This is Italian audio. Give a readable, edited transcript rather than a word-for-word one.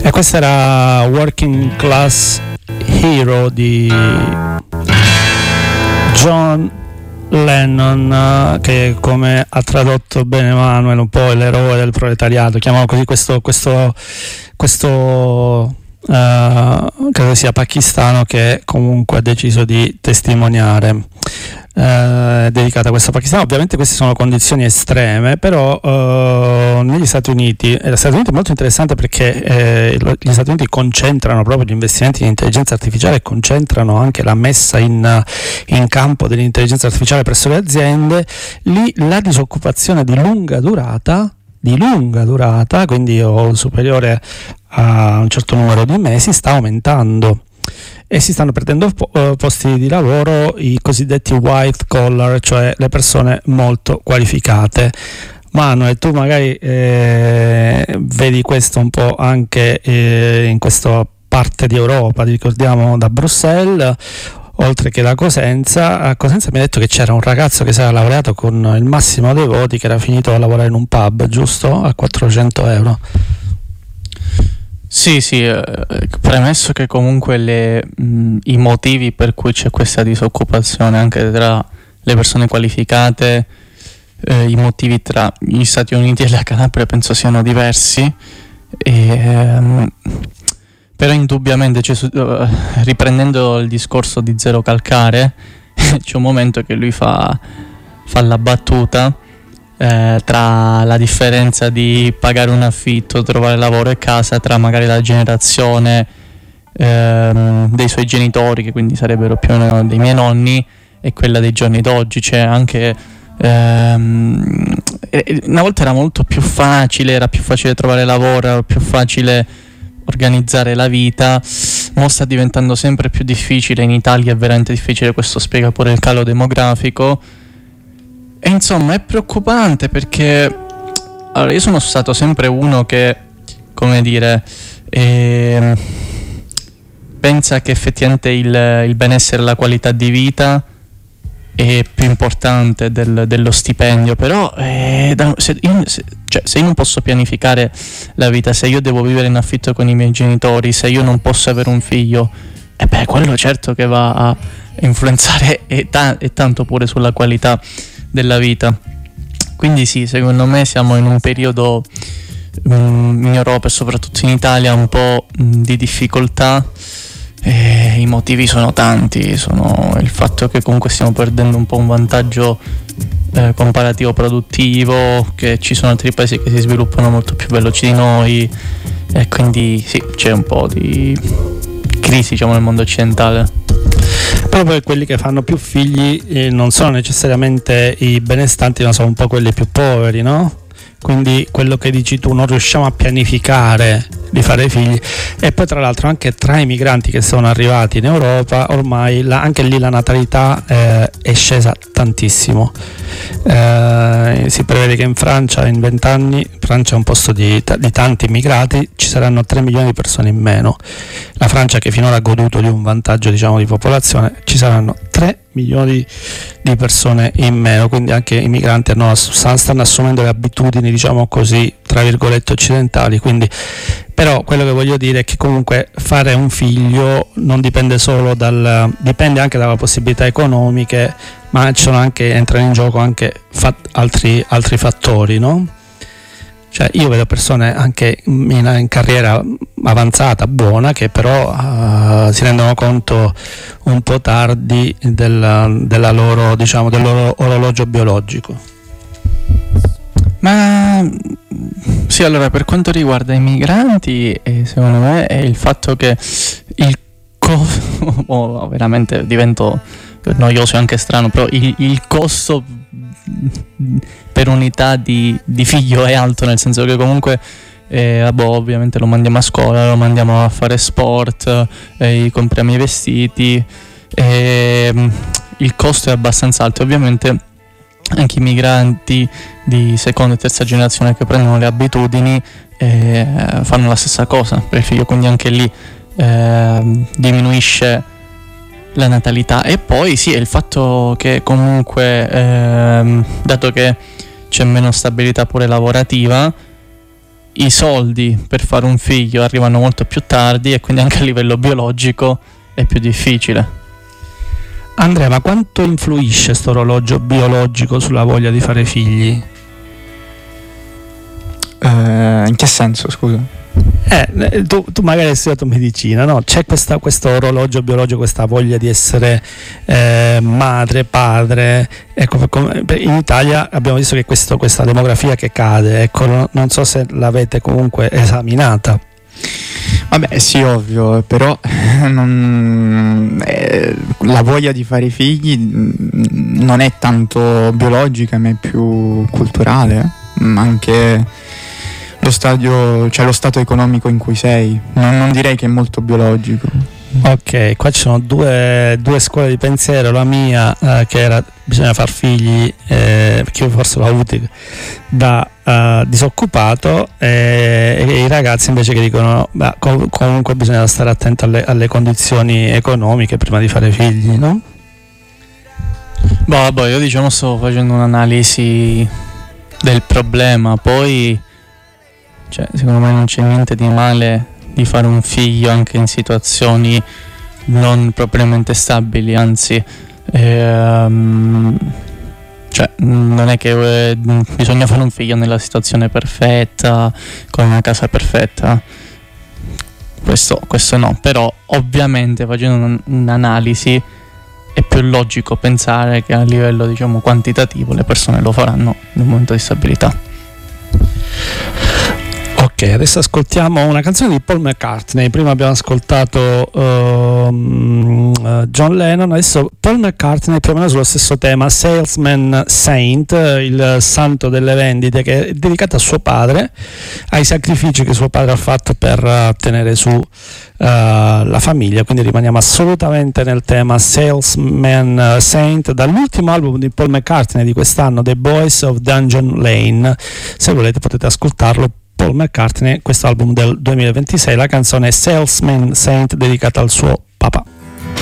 E questa era Working Class Hero di John Lennon, che come ha tradotto bene Manuel, un po' l'eroe del proletariato, chiamano così questo credo sia pakistano, che comunque ha deciso di testimoniare, dedicata a questo pakistano. Ovviamente queste sono condizioni estreme, però negli Stati Uniti, e gli Stati Uniti è molto interessante perché gli Stati Uniti concentrano proprio gli investimenti in intelligenza artificiale, concentrano anche la messa in campo dell'intelligenza artificiale presso le aziende. Lì la disoccupazione di lunga durata, quindi o superiore a un certo numero di mesi, sta aumentando e si stanno perdendo posti di lavoro i cosiddetti white collar, cioè le persone molto qualificate. Manuel, tu magari vedi questo un po' anche in questa parte di Europa, ricordiamo da Bruxelles, oltre che da Cosenza. A Cosenza mi ha detto che c'era un ragazzo che si era laureato con il massimo dei voti, che era finito a lavorare in un pub, giusto? A 400 euro. Sì, premesso che comunque i motivi per cui c'è questa disoccupazione anche tra le persone qualificate, i motivi tra gli Stati Uniti e la Calabria penso siano diversi, però indubbiamente riprendendo il discorso di Zero Calcare, c'è un momento che lui fa la battuta tra la differenza di pagare un affitto, trovare lavoro e casa, tra magari la generazione dei suoi genitori, che quindi sarebbero più o meno dei miei nonni, e quella dei giorni d'oggi. C'è anche una volta era molto più facile, era più facile trovare lavoro, era più facile organizzare la vita. Mo sta diventando sempre più difficile, in Italia è veramente difficile, questo spiega pure il calo demografico. E insomma è preoccupante, perché allora io sono stato sempre uno che, come dire, pensa che effettivamente il benessere e la qualità di vita è più importante dello stipendio. Però se io non posso pianificare la vita, se io devo vivere in affitto con i miei genitori, se io non posso avere un figlio, quello certo che va a influenzare e tanto pure sulla qualità della vita. Quindi sì, secondo me siamo in un periodo in Europa e soprattutto in Italia un po' di difficoltà. I motivi sono tanti, sono il fatto che comunque stiamo perdendo un po' un vantaggio comparativo produttivo, che ci sono altri paesi che si sviluppano molto più veloci di noi, e quindi sì, c'è un po' di crisi, diciamo, nel mondo occidentale. Proprio quelli che fanno più figli non sono necessariamente i benestanti, ma sono un po' quelli più poveri, no? Quindi quello che dici tu, non riusciamo a pianificare di fare figli. E poi tra l'altro anche tra i migranti che sono arrivati in Europa ormai anche lì la natalità è scesa tantissimo. Si prevede che in Francia in 20 anni, Francia è un posto di tanti immigrati, ci saranno 3 milioni di persone in meno. La Francia, che finora ha goduto di un vantaggio, diciamo, di popolazione, ci saranno 3 milioni di persone in meno, quindi anche i migranti stanno assumendo le abitudini, diciamo così, tra virgolette occidentali. Quindi, però quello che voglio dire è che comunque fare un figlio non dipende solo dipende anche dalle possibilità economiche, ma entrano in gioco anche altri fattori, no? Cioè io vedo persone anche in carriera avanzata, buona, che però si rendono conto un po' tardi della loro, diciamo, del loro orologio biologico. Ma sì, allora, per quanto riguarda i migranti, secondo me è il fatto che veramente divento noioso e anche strano, però il costo per unità di figlio è alto, nel senso che comunque ovviamente lo mandiamo a scuola, lo mandiamo a fare sport, gli compriamo i vestiti, il costo è abbastanza alto. Ovviamente anche i migranti di seconda e terza generazione che prendono le abitudini fanno la stessa cosa per il figlio, quindi anche lì diminuisce la natalità. E poi sì, è il fatto che comunque dato che c'è meno stabilità pure lavorativa, i soldi per fare un figlio arrivano molto più tardi e quindi anche a livello biologico è più difficile. Andrea, ma quanto influisce sto orologio biologico sulla voglia di fare figli? In che senso, scusa? Tu magari hai studiato medicina, no? C'è questo orologio biologico, questa voglia di essere madre, padre. Ecco, in Italia abbiamo visto che questa demografia che cade, ecco, non so se l'avete comunque esaminata. Vabbè, sì, ovvio, però la voglia di fare figli non è tanto biologica, ma è più culturale, anche lo stato economico in cui sei. Non direi che è molto biologico. Ok, qua ci sono due scuole di pensiero, la mia che era bisogna far figli, perché io forse l'ho avuto da disoccupato, e i ragazzi invece che dicono comunque bisogna stare attento alle condizioni economiche prima di fare figli, no? Vabbè, io diciamo sto facendo un'analisi del problema, poi secondo me non c'è niente di male di fare un figlio anche in situazioni non propriamente stabili, anzi non è che bisogna fare un figlio nella situazione perfetta, con una casa perfetta, questo no, però ovviamente facendo un'analisi è più logico pensare che a livello, diciamo, quantitativo le persone lo faranno in un momento di stabilità. Ok, adesso ascoltiamo una canzone di Paul McCartney. Prima abbiamo ascoltato John Lennon, adesso Paul McCartney più o meno sullo stesso tema, Salesman Saint, il santo delle vendite, che è dedicato a suo padre, ai sacrifici che suo padre ha fatto per tenere su la famiglia. Quindi rimaniamo assolutamente nel tema Salesman Saint, dall'ultimo album di Paul McCartney di quest'anno, The Boys of Dungeon Lane. Se volete potete ascoltarlo, Paul McCartney, questo album del 2026, la canzone Salesman Saint dedicata al suo papà.